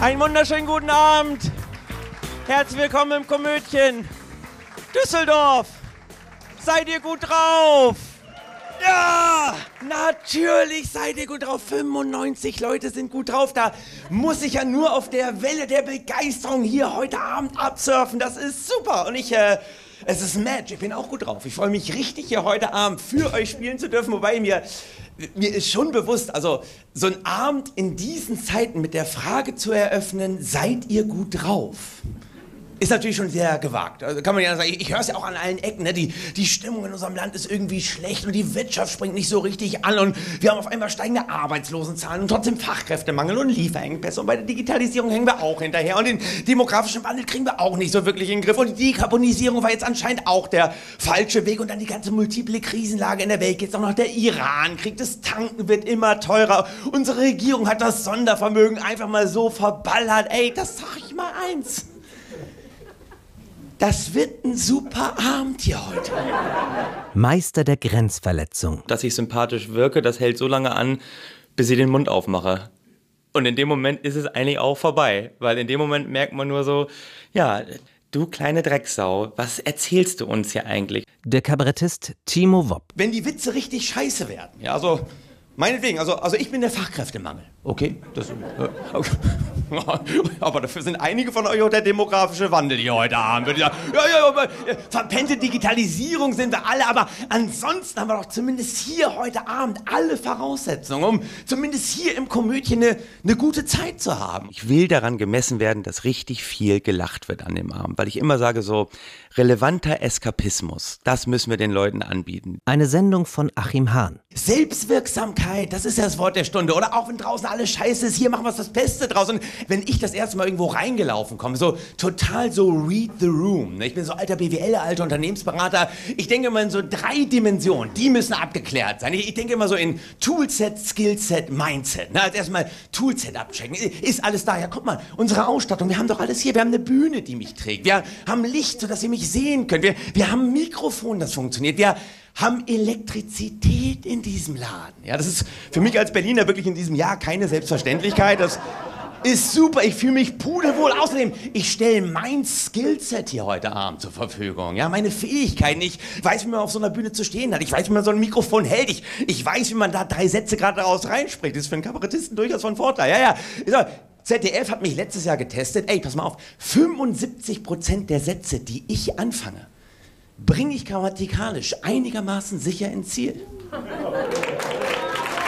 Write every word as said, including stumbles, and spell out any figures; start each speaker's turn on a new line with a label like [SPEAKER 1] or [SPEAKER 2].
[SPEAKER 1] Einen wunderschönen guten Abend. Herzlich willkommen im Komödchen. Düsseldorf. Seid ihr gut drauf? Ja, natürlich seid ihr gut drauf. fünfundneunzig Leute sind gut drauf. Da muss ich ja nur auf der Welle der Begeisterung hier heute Abend absurfen. Das ist super. Und ich, äh, es ist ein Match. Ich bin auch gut drauf. Ich freue mich richtig, hier heute Abend für euch spielen zu dürfen. Wobei mir, mir ist schon bewusst, also so ein Abend in diesen Zeiten mit der Frage zu eröffnen, seid ihr gut drauf? Ist natürlich schon sehr gewagt. Also kann man ja sagen, ich, ich höre es ja auch an allen Ecken, ne? die, die Stimmung in unserem Land ist irgendwie schlecht und die Wirtschaft springt nicht so richtig an und wir haben auf einmal steigende Arbeitslosenzahlen und trotzdem Fachkräftemangel und Lieferengpässe und bei der Digitalisierung hängen wir auch hinterher und den demografischen Wandel kriegen wir auch nicht so wirklich in den Griff und die Dekarbonisierung war jetzt anscheinend auch der falsche Weg und dann die ganze multiple Krisenlage in der Welt, jetzt auch noch der Irankrieg, das Tanken wird immer teurer, unsere Regierung hat das Sondervermögen einfach mal so verballert, ey, das sag ich mal eins. Das wird ein super Abend hier heute.
[SPEAKER 2] Meister der Grenzverletzung.
[SPEAKER 3] Dass ich sympathisch wirke, das hält so lange an, bis ich den Mund aufmache. Und in dem Moment ist es eigentlich auch vorbei. Weil in dem Moment merkt man nur so, ja, du kleine Drecksau, was erzählst du uns hier eigentlich?
[SPEAKER 2] Der Kabarettist Timo Wopp.
[SPEAKER 1] Wenn die Witze richtig scheiße werden, ja, also meinetwegen, also, also ich bin der Fachkräftemangel. Okay, das, äh, okay. Aber dafür sind einige von euch auch der demografische Wandel hier heute Abend. Würde ich sagen. Ja, ja, ja, verpennte Digitalisierung sind wir alle, aber ansonsten haben wir doch zumindest hier heute Abend alle Voraussetzungen, um zumindest hier im Komödchen eine, eine gute Zeit zu haben.
[SPEAKER 3] Ich will daran gemessen werden, dass richtig viel gelacht wird an dem Abend, weil ich immer sage so, relevanter Eskapismus, das müssen wir den Leuten anbieten.
[SPEAKER 2] Eine Sendung von Achim Hahn.
[SPEAKER 1] Selbstwirksamkeit, das ist ja das Wort der Stunde. Oder auch wenn draußen alles scheiße ist, hier machen wir das Beste draus. Und wenn ich das erste Mal irgendwo reingelaufen komme, so total so read the room. Ich bin so alter B W L, alter Unternehmensberater. Ich denke immer in so drei Dimensionen, die müssen abgeklärt sein. Ich, ich denke immer so in Toolset, Skillset, Mindset. Na, als erstmal Toolset abchecken. Ist alles da? Ja, guck mal, unsere Ausstattung, wir haben doch alles hier. Wir haben eine Bühne, die mich trägt. Wir haben Licht, sodass ihr mich sehen könnt. Wir, wir haben ein Mikrofon, das funktioniert. Wir haben Elektrizität in diesem Laden. Ja, das ist für mich als Berliner wirklich in diesem Jahr keine Selbstverständlichkeit. Das ist super, ich fühle mich pudelwohl. Außerdem, ich stelle mein Skillset hier heute Abend zur Verfügung. Ja, meine Fähigkeiten. Ich weiß, wie man auf so einer Bühne zu stehen hat. Ich weiß, wie man so ein Mikrofon hält. Ich, ich weiß, wie man da drei Sätze gerade daraus reinspricht. Das ist für einen Kabarettisten durchaus von Vorteil. Ja, ja. Z D F hat mich letztes Jahr getestet. Ey, pass mal auf. fünfundsiebzig Prozent der Sätze, die ich anfange, bringe ich grammatikalisch einigermaßen sicher ins Ziel.